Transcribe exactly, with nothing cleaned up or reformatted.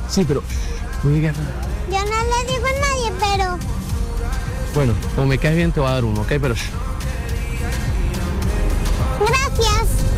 Sí, pero... Muy bien. Yo no le digo a nadie, pero... Bueno, como me caes bien te voy a dar uno, ¿ok? Pero... Gracias.